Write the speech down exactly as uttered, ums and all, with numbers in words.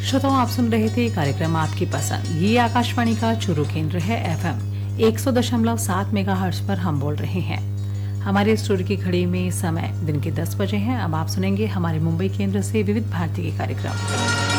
श्रोताओं, आप सुन रहे थे कार्यक्रम आपकी पसंद। ये आकाशवाणी का चुरू केंद्र है। एफएम एक सौ दशमलव सात मेगाहर्ट्ज पर हम बोल रहे हैं। हमारे स्टूडियो की घड़ी में समय दिन के दस बजे हैं। अब आप सुनेंगे हमारे मुंबई केंद्र से विविध भारती के कार्यक्रम।